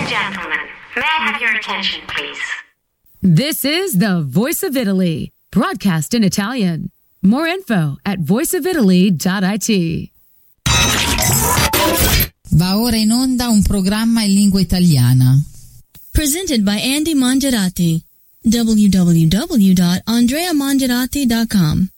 and gentlemen, may I have your attention, please? This is the Voice of Italy, broadcast in Italian. More info at voiceofitaly.it. Va ora in onda un programma in lingua italiana. Presented by Andy Mongerati. www.andreamongerati.com